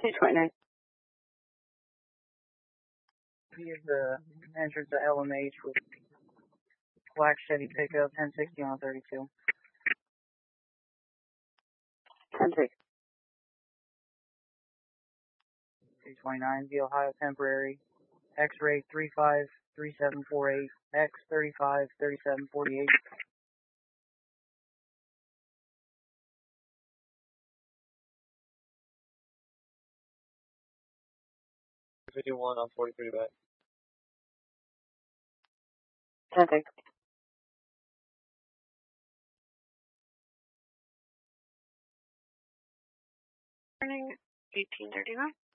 229. He is the entrance to LMH with Black Chevy pickup, 1060 on 32. 10-3. 229, the Ohio Temporary, X-ray 353748, X353748. 51 on 43 back. 10-3. Morning, 1839.